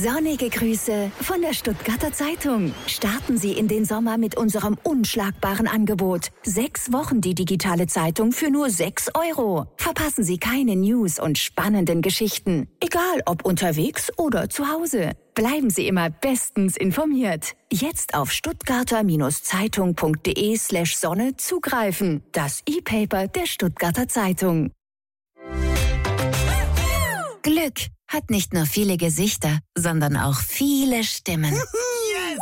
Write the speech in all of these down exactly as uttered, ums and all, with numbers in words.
Sonnige Grüße von der Stuttgarter Zeitung. Starten Sie in den Sommer mit unserem unschlagbaren Angebot. Sechs Wochen die digitale Zeitung für nur sechs Euro. Verpassen Sie keine News und spannenden Geschichten. Egal ob unterwegs oder zu Hause. Bleiben Sie immer bestens informiert. Jetzt auf stuttgarter-zeitung.de slash Sonne zugreifen. Das E-Paper der Stuttgarter Zeitung. Glück hat nicht nur viele Gesichter, sondern auch viele Stimmen. Yes!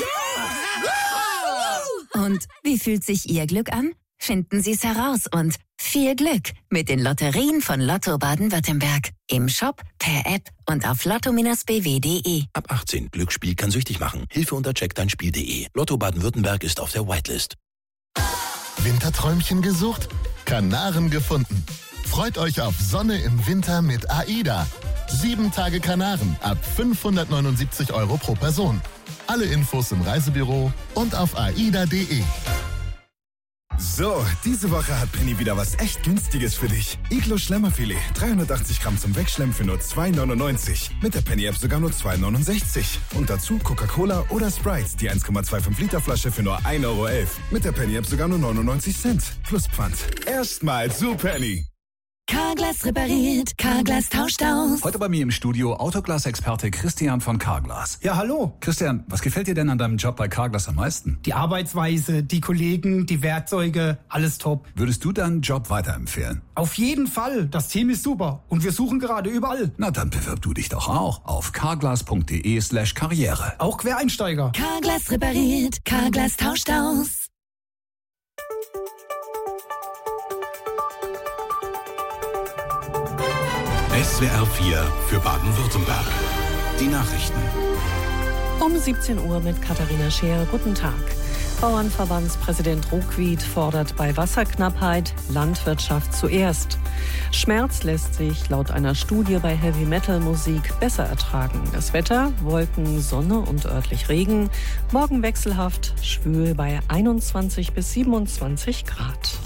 Und wie fühlt sich Ihr Glück an? Finden Sie es heraus und viel Glück mit den Lotterien von Lotto Baden-Württemberg. Im Shop, per App und auf lotto b w punkt de. Ab achtzehn. Glücksspiel kann süchtig machen. Hilfe unter check dein spiel punkt de. Lotto Baden-Württemberg ist auf der Whitelist. Winterträumchen gesucht? Kanaren gefunden. Freut euch auf Sonne im Winter mit AIDA. Sieben Tage Kanaren ab fünfhundertneunundsiebzig Euro pro Person. Alle Infos im Reisebüro und auf aida punkt de. So, diese Woche hat Penny wieder was echt Günstiges für dich. Iglo Schlemmerfilet, dreihundertachtzig Gramm zum Wegschlemmen für nur zwei neunundneunzig. Mit der Penny-App sogar nur zwei neunundsechzig. Und dazu Coca-Cola oder Sprite, die eins Komma fünfundzwanzig Liter Flasche für nur ein Euro elf. Mit der Penny-App sogar nur neunundneunzig Cent. Plus Pfand. Erstmal zu Penny. Carglass repariert, Carglass tauscht aus. Heute bei mir im Studio Autoglas-Experte Christian von Carglass. Ja, hallo. Christian, was gefällt dir denn an deinem Job bei Carglass am meisten? Die Arbeitsweise, die Kollegen, die Werkzeuge, alles top. Würdest du deinen Job weiterempfehlen? Auf jeden Fall. Das Team ist super. Und wir suchen gerade überall. Na, dann bewirb du dich doch auch auf carglass.de slash Karriere. Auch Quereinsteiger. Carglass repariert, Carglass tauscht aus. S W R vier für Baden-Württemberg. Die Nachrichten. Um siebzehn Uhr mit Katharina Scheer. Guten Tag. Bauernverbandspräsident Ruckwied fordert bei Wasserknappheit Landwirtschaft zuerst. Schmerz lässt sich laut einer Studie bei Heavy-Metal-Musik besser ertragen. Das Wetter, Wolken, Sonne und örtlich Regen. Morgen wechselhaft, schwül bei einundzwanzig bis siebenundzwanzig Grad.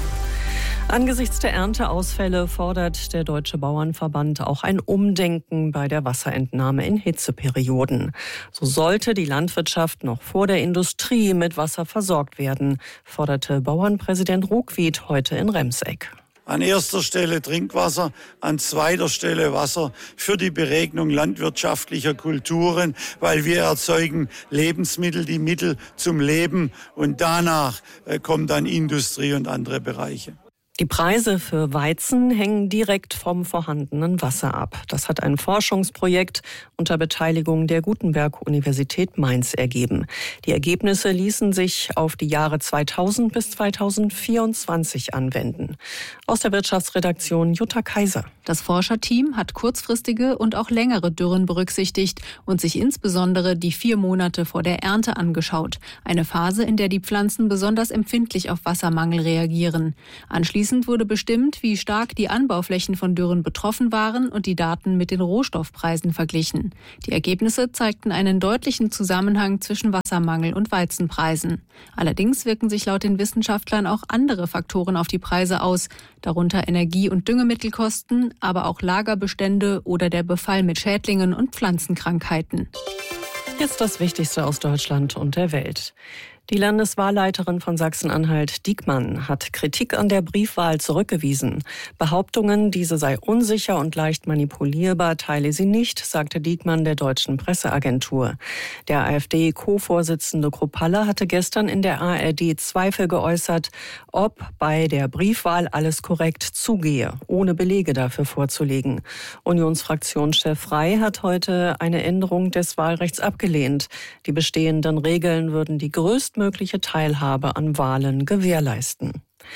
Angesichts der Ernteausfälle fordert der Deutsche Bauernverband auch ein Umdenken bei der Wasserentnahme in Hitzeperioden. So sollte die Landwirtschaft noch vor der Industrie mit Wasser versorgt werden, forderte Bauernpräsident Ruckwied heute in Remseck. An erster Stelle Trinkwasser, an zweiter Stelle Wasser für die Beregnung landwirtschaftlicher Kulturen, weil wir erzeugen Lebensmittel, die Mittel zum Leben, und danach kommt dann Industrie und andere Bereiche. Die Preise für Weizen hängen direkt vom vorhandenen Wasser ab. Das hat ein Forschungsprojekt unter Beteiligung der Gutenberg-Universität Mainz ergeben. Die Ergebnisse ließen sich auf die Jahre zweitausend bis zweitausendvierundzwanzig anwenden. Aus der Wirtschaftsredaktion Jutta Kaiser. Das Forscherteam hat kurzfristige und auch längere Dürren berücksichtigt und sich insbesondere die vier Monate vor der Ernte angeschaut. Eine Phase, in der die Pflanzen besonders empfindlich auf Wassermangel reagieren. Anschließend wurde bestimmt, wie stark die Anbauflächen von Dürren betroffen waren und die Daten mit den Rohstoffpreisen verglichen. Die Ergebnisse zeigten einen deutlichen Zusammenhang zwischen Wassermangel und Weizenpreisen. Allerdings wirken sich laut den Wissenschaftlern auch andere Faktoren auf die Preise aus, darunter Energie- und Düngemittelkosten, aber auch Lagerbestände oder der Befall mit Schädlingen und Pflanzenkrankheiten. Jetzt das Wichtigste aus Deutschland und der Welt. Die Landeswahlleiterin von Sachsen-Anhalt, Diekmann, hat Kritik an der Briefwahl zurückgewiesen. Behauptungen, diese sei unsicher und leicht manipulierbar, teile sie nicht, sagte Diekmann der deutschen Presseagentur. Der AfD-Co-Vorsitzende Kruppalla hatte gestern in der A R D Zweifel geäußert, ob bei der Briefwahl alles korrekt zugehe, ohne Belege dafür vorzulegen. Unionsfraktionschef Frey hat heute eine Änderung des Wahlrechts abgelehnt. Die bestehenden Regeln würden die größte mögliche Teilhabe an Wahlen gewährleisten.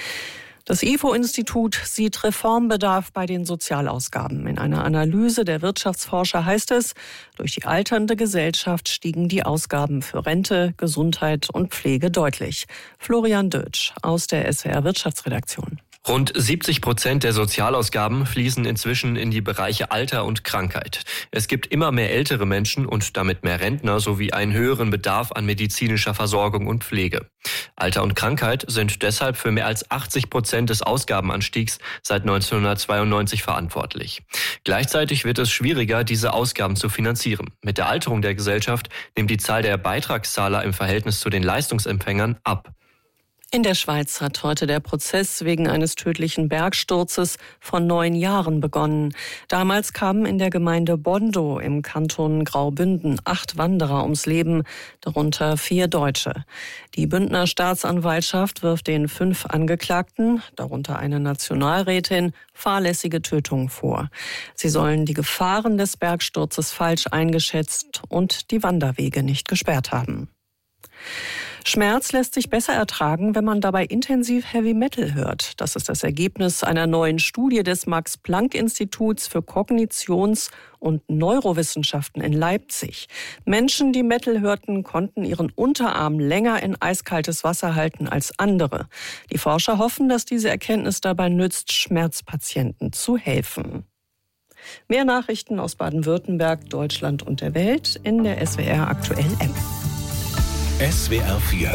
Das I F O-Institut sieht Reformbedarf bei den Sozialausgaben. In einer Analyse der Wirtschaftsforscher heißt es, durch die alternde Gesellschaft stiegen die Ausgaben für Rente, Gesundheit und Pflege deutlich. Florian Dötsch aus der S W R Wirtschaftsredaktion. Rund siebzig Prozent der Sozialausgaben fließen inzwischen in die Bereiche Alter und Krankheit. Es gibt immer mehr ältere Menschen und damit mehr Rentner sowie einen höheren Bedarf an medizinischer Versorgung und Pflege. Alter und Krankheit sind deshalb für mehr als achtzig Prozent des Ausgabenanstiegs seit neunzehnhundertzweiundneunzig verantwortlich. Gleichzeitig wird es schwieriger, diese Ausgaben zu finanzieren. Mit der Alterung der Gesellschaft nimmt die Zahl der Beitragszahler im Verhältnis zu den Leistungsempfängern ab. In der Schweiz hat heute der Prozess wegen eines tödlichen Bergsturzes vor neun Jahren begonnen. Damals kamen in der Gemeinde Bondo im Kanton Graubünden acht Wanderer ums Leben, darunter vier Deutsche. Die Bündner Staatsanwaltschaft wirft den fünf Angeklagten, darunter eine Nationalrätin, fahrlässige Tötung vor. Sie sollen die Gefahren des Bergsturzes falsch eingeschätzt und die Wanderwege nicht gesperrt haben. Schmerz lässt sich besser ertragen, wenn man dabei intensiv Heavy Metal hört. Das ist das Ergebnis einer neuen Studie des Max-Planck-Instituts für Kognitions- und Neurowissenschaften in Leipzig. Menschen, die Metal hörten, konnten ihren Unterarm länger in eiskaltes Wasser halten als andere. Die Forscher hoffen, dass diese Erkenntnis dabei nützt, Schmerzpatienten zu helfen. Mehr Nachrichten aus Baden-Württemberg, Deutschland und der Welt in der S W R Aktuell App. S W R vier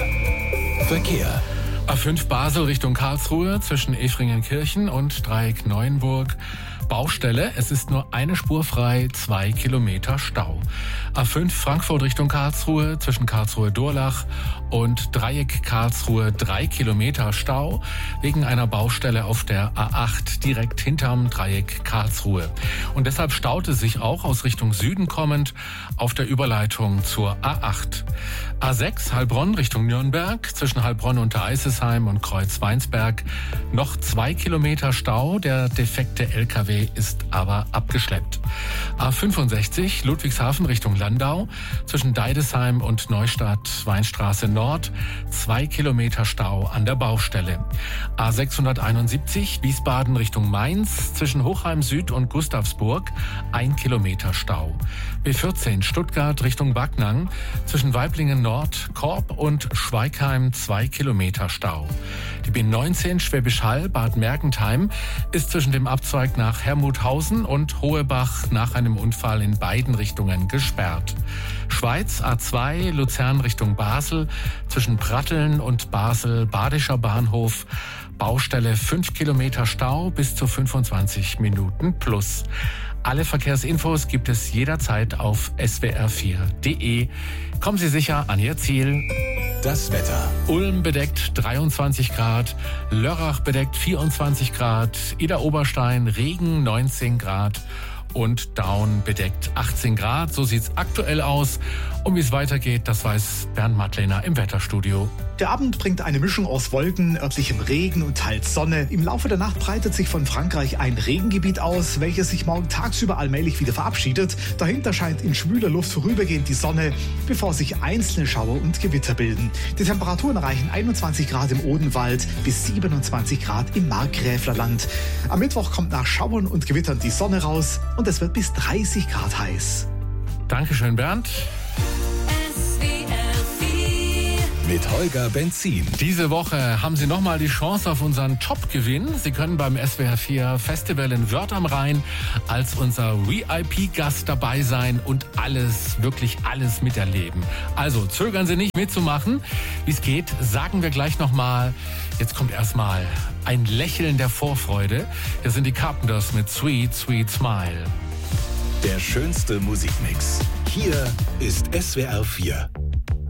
Verkehr. A fünf Basel Richtung Karlsruhe zwischen Efringenkirchen und Dreieck Neuenburg. Baustelle, es ist nur eine Spur frei, zwei Kilometer Stau. A fünf Frankfurt Richtung Karlsruhe zwischen Karlsruhe-Durlach und Dreieck Karlsruhe, drei Kilometer Stau wegen einer Baustelle auf der A acht direkt hinterm Dreieck Karlsruhe. Und deshalb staute sich auch aus Richtung Süden kommend auf der Überleitung zur A acht. A sechs Heilbronn Richtung Nürnberg zwischen Heilbronn unter Eisesheim und Kreuz-Weinsberg noch zwei Kilometer Stau. Der defekte L K W ist aber abgeschleppt. A fünfundsechzig Ludwigshafen Richtung Landau zwischen Deidesheim und Neustadt Weinstraße Nord zwei Kilometer Stau an der Baustelle. A sechshunderteinundsiebzig Wiesbaden Richtung Mainz zwischen Hochheim Süd und Gustavsburg ein Kilometer Stau. B vierzehn Stuttgart Richtung Backnang zwischen Weiblingen Nord, Korb und Schweigheim zwei Kilometer Stau. Die B neunzehn Schwäbisch Hall Bad Mergentheim ist zwischen dem Abzweig nach Hermuthausen und Hohebach nach einem Unfall in beiden Richtungen gesperrt. Schweiz A zwei Luzern Richtung Basel zwischen Pratteln und Basel Badischer Bahnhof. Baustelle fünf Kilometer Stau bis zu fünfundzwanzig Minuten plus. Alle Verkehrsinfos gibt es jederzeit auf S W R vier punkt de. Kommen Sie sicher an Ihr Ziel. Das Wetter. Ulm bedeckt dreiundzwanzig Grad, Lörrach bedeckt vierundzwanzig Grad, Idar-Oberstein Regen neunzehn Grad und Daun bedeckt achtzehn Grad. So sieht's aktuell aus. Und wie es weitergeht, das weiß Bernd Mattlener im Wetterstudio. Der Abend bringt eine Mischung aus Wolken, örtlichem Regen und teils Sonne. Im Laufe der Nacht breitet sich von Frankreich ein Regengebiet aus, welches sich morgen tagsüber allmählich wieder verabschiedet. Dahinter scheint in schwüler Luft vorübergehend die Sonne, bevor sich einzelne Schauer und Gewitter bilden. Die Temperaturen erreichen einundzwanzig Grad im Odenwald bis siebenundzwanzig Grad im Markgräflerland. Am Mittwoch kommt nach Schauern und Gewittern die Sonne raus und es wird bis dreißig Grad heiß. Dankeschön, Bernd. Mit Holger Benzin. Diese Woche haben Sie nochmal die Chance auf unseren Top-Gewinn. Sie können beim S W R vier Festival in Wörth am Rhein als unser V I P-Gast dabei sein und alles, wirklich alles miterleben. Also zögern Sie nicht mitzumachen. Wie es geht, sagen wir gleich nochmal. Jetzt kommt erstmal ein Lächeln der Vorfreude. Hier sind die Carpenters mit Sweet, Sweet Smile. Der schönste Musikmix. Hier ist S W R vier.